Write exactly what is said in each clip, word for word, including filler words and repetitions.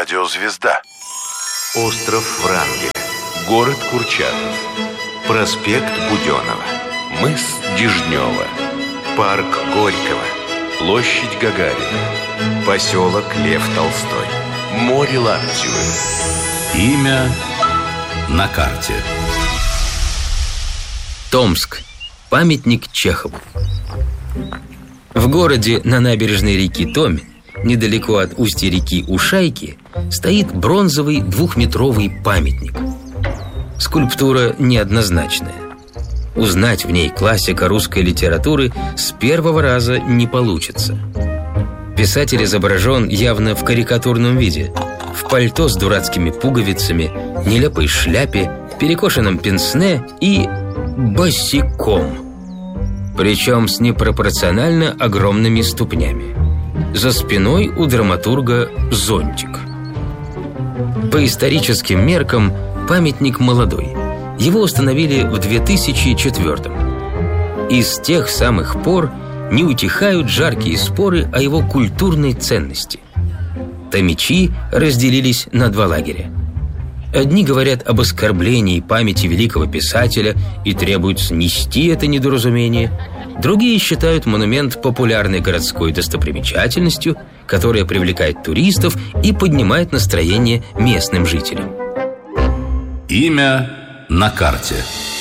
Радио «Звезда». Остров Врангеля. Город Курчатов. Проспект Буденова. Мыс Дежнева. Парк Горького. Площадь Гагарина. Поселок Лев Толстой. Море Лаптевы. Имя на карте. Томск. Памятник Чехову. В городе на набережной реки Томь, недалеко от устья реки Ушайки, стоит бронзовый двухметровый памятник. Скульптура неоднозначная. Узнать в ней классика русской литературы с первого раза не получится. Писатель изображен явно в карикатурном виде, в пальто с дурацкими пуговицами, нелепой шляпе, перекошенном пенсне и босиком. Причем с непропорционально огромными ступнями. За спиной у драматурга зонтик. По историческим меркам памятник молодой. Его установили в две тысячи четвёртом. И с тех самых пор не утихают жаркие споры о его культурной ценности. Томичи разделились на два лагеря. Одни говорят об оскорблении памяти великого писателя и требуют снести это недоразумение. Другие считают монумент популярной городской достопримечательностью, которая привлекает туристов и поднимает настроение местным жителям. Имя на карте.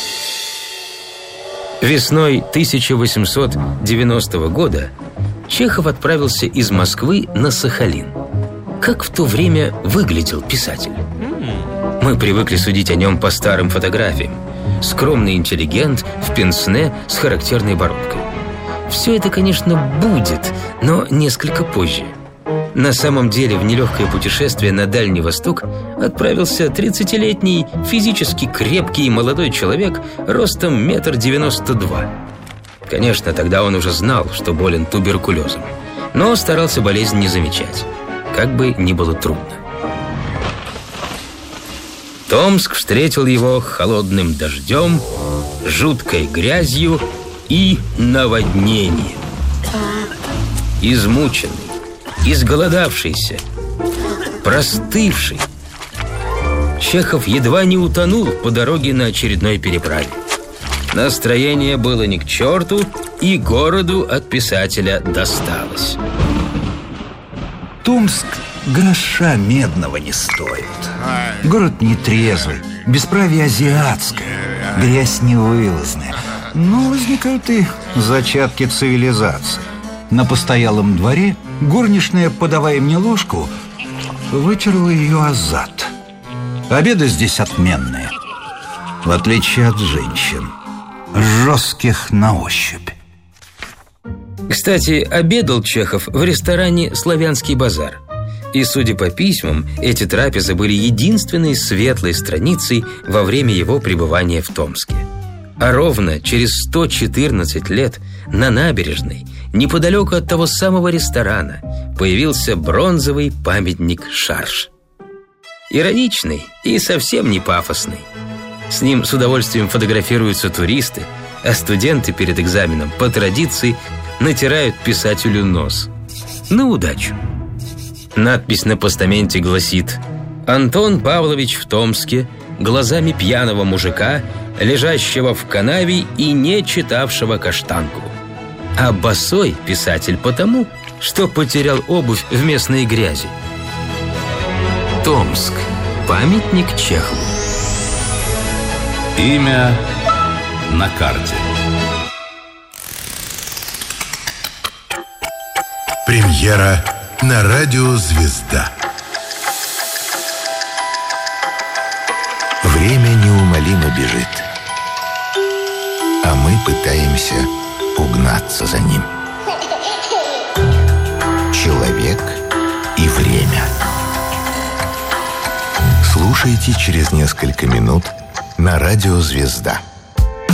Весной тысяча восемьсот девяностого года Чехов отправился из Москвы на Сахалин. Как в то время выглядел писатель? Мы привыкли судить о нем по старым фотографиям. Скромный интеллигент в пенсне с характерной бородкой. Все это, конечно, будет, но несколько позже. На самом деле в нелегкое путешествие на Дальний Восток отправился тридцатилетний, физически крепкий молодой человек ростом метр девяносто два. Конечно, тогда он уже знал, что болен туберкулезом, но старался болезнь не замечать, как бы ни было трудно. Томск встретил его холодным дождем, жуткой грязью и наводнением. Измученный, изголодавшийся, простывший, Чехов едва не утонул по дороге на очередной переправе. Настроение было ни к черту, и городу от писателя досталось. Томск гроша медного не стоит. Город нетрезвый, бесправие азиатское, грязь невылазная. Но возникают и зачатки цивилизации. На постоялом дворе горничная, подавая мне ложку, вытерла ее о зад. Обеды здесь отменные, в отличие от женщин, жестких на ощупь. Кстати, обедал Чехов в ресторане «Славянский базар». И, судя по письмам, эти трапезы были единственной светлой страницей во время его пребывания в Томске. А ровно через сто четырнадцать лет на набережной, неподалеку от того самого ресторана, появился бронзовый памятник Шарш. Ироничный и совсем не пафосный. С ним с удовольствием фотографируются туристы, а студенты перед экзаменом по традиции натирают писателю нос. На удачу. Надпись на постаменте гласит: «Антон Павлович в Томске, глазами пьяного мужика, лежащего в канаве и не читавшего каштанку». А босой писатель потому, что потерял обувь в местной грязи. Томск. Памятник Чехову. Имя на карте. Премьера на радио «Звезда». Время неумолимо бежит, а мы пытаемся угнаться за ним. Человек и время. Слушайте через несколько минут на радио «Звезда».